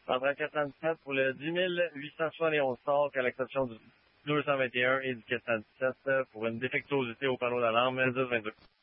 Central 417 pour le 10 871 stock à l'exception du 221 et du 417 pour une défectuosité au panneau d'alarme 1022.